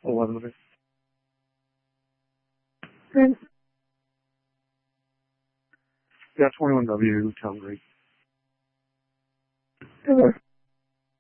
11 of it. And Yeah, 21W, Town Green. Okay.